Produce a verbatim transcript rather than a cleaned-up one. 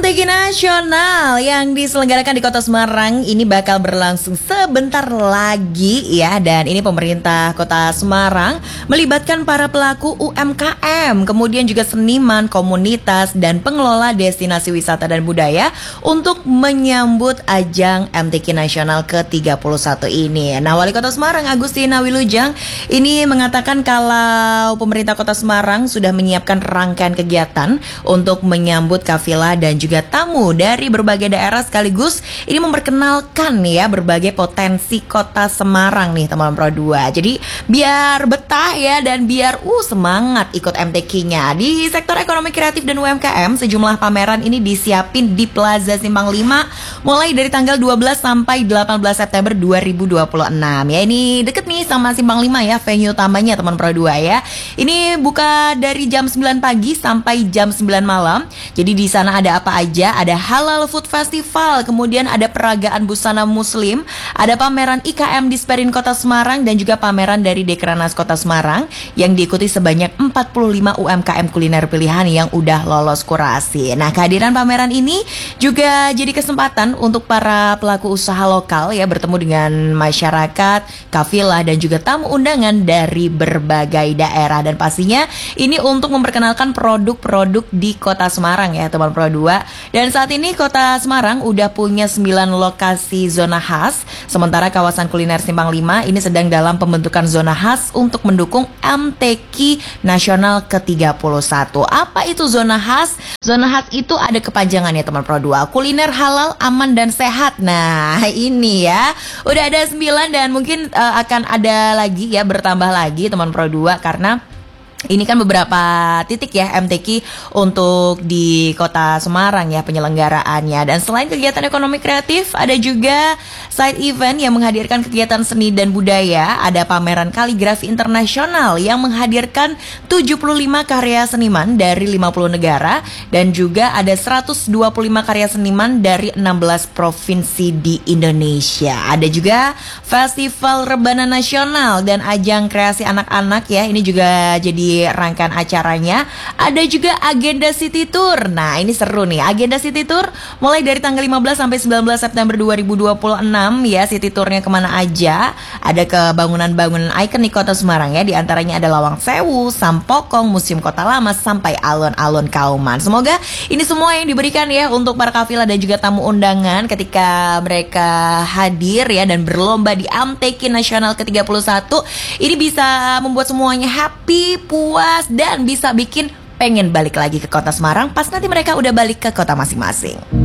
M T Q Nasional yang diselenggarakan di Kota Semarang ini bakal berlangsung sebentar lagi ya. Dan ini pemerintah Kota Semarang melibatkan para pelaku U M K M, kemudian juga seniman, komunitas, dan pengelola destinasi wisata dan budaya untuk menyambut ajang M T Q Nasional ke tiga puluh satu ini. Nah, Wali Kota Semarang Agustina Wilujeng ini mengatakan kalau pemerintah Kota Semarang sudah menyiapkan rangkaian kegiatan untuk menyambut kafilah dan juga tamu dari berbagai daerah, sekaligus ini memperkenalkan ya berbagai potensi Kota Semarang nih teman-teman Pro dua. Jadi biar betah ya dan biar uh semangat ikut M T Q-nya. Di sektor ekonomi kreatif dan U M K M, sejumlah pameran ini disiapin di Plaza Simpang lima mulai dari tanggal dua belas sampai delapan belas September dua ribu dua puluh enam. Ya, ini deket nih sama Simpang lima ya, venue utamanya teman Pro dua ya. Ini buka dari jam sembilan pagi sampai jam sembilan malam. Jadi di sana ada apa aja? Ada Halal Food Festival, kemudian ada peragaan busana muslim, ada pameran I K M Disperin Kota Semarang, dan juga pameran dari Dekrenas Kota Semarang yang diikuti sebanyak empat puluh lima U M K M kuliner pilihan yang udah lolos kurasi. Nah, kehadiran pameran ini juga jadi kesempatan untuk para pelaku usaha lokal ya bertemu dengan masyarakat, kafilah, dan juga tamu undangan dari berbagai daerah. Dan pastinya ini untuk memperkenalkan produk-produk di Kota Semarang ya teman Pro dua. Dan saat ini Kota Semarang udah punya sembilan lokasi zona khas, sementara kawasan kuliner Simpang lima ini sedang dalam pembentukan zona khas untuk mendukung M T Q Nasional ke tiga puluh satu. Apa itu zona khas? Zona khas itu ada kepanjangannya teman Pro dua, kuliner halal, aman, dan sehat. Nah, ini ya udah ada sembilan dan mungkin uh, akan ada lagi ya, bertambah lagi teman Pro dua, karena ini kan beberapa titik ya M T Q untuk di Kota Semarang ya penyelenggaraannya. Dan selain kegiatan ekonomi kreatif, ada juga side event yang menghadirkan kegiatan seni dan budaya. Ada pameran kaligrafi internasional yang menghadirkan tujuh puluh lima karya seniman dari lima puluh negara. Dan juga ada seratus dua puluh lima karya seniman dari enam belas provinsi di Indonesia. Ada juga Festival Rebana Nasional dan ajang kreasi anak-anak ya. Ini juga jadi rangkaian acaranya. Ada juga agenda City Tour. Nah, ini seru nih. Agenda City Tour mulai dari tanggal lima belas sampai sembilan belas September dua ribu dua puluh enam ya. City Tournya kemana aja? Ada ke bangunan-bangunan ikonik Kota Semarang ya. Di antaranya ada Lawang Sewu, Sampokong, Museum Kota Lama, sampai alun-alun Kauman. Semoga ini semua yang diberikan ya untuk para kafilah dan juga tamu undangan ketika mereka hadir ya dan berlomba di M T Q Nasional ke tiga puluh satu. Ini bisa membuat semuanya happy, puas, dan bisa bikin pengen balik lagi ke Kota Semarang pas nanti mereka udah balik ke kota masing-masing.